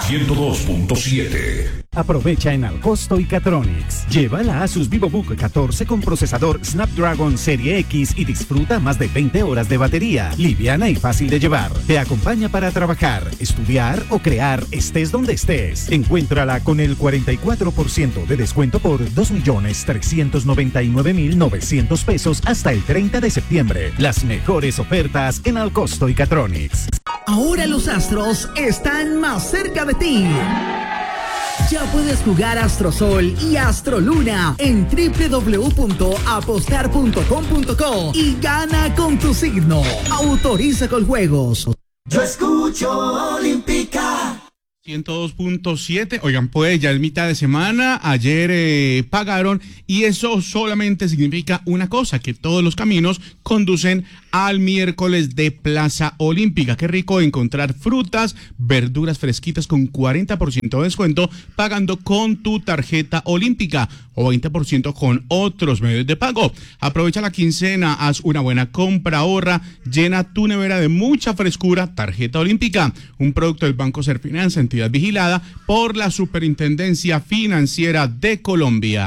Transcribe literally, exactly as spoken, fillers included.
ciento dos punto siete. Aprovecha en Alcosto y Catronics. Lleva la Asus VivoBook catorce con procesador Snapdragon Serie X y disfruta más de veinte horas de batería, liviana y fácil de llevar. Te acompaña para trabajar, estudiar o crear, estés donde estés. Encuéntrala con el cuarenta y cuatro por ciento de descuento por dos millones trescientos noventa y nueve mil novecientos pesos hasta el treinta de septiembre. Las mejores ofertas en Alcosto y Catronics. Ahora los astros están más cerca de ti. Ya puedes jugar Astrosol y Astroluna en doble u doble u doble u punto apostar punto com punto co y gana con tu signo. Autoriza con juegos. Yo escucho Olímpica ciento dos punto siete. Oigan, pues ya es mitad de semana. Ayer eh, pagaron y eso solamente significa una cosa, que todos los caminos conducen al miércoles de Plaza Olímpica. Qué rico encontrar frutas, verduras fresquitas con cuarenta por ciento de descuento pagando con tu tarjeta olímpica o veinte por ciento con otros medios de pago. Aprovecha la quincena, haz una buena compra, ahorra, llena tu nevera de mucha frescura. Tarjeta Olímpica, un producto del Banco Serfinanza, entidad vigilada por la Superintendencia Financiera de Colombia.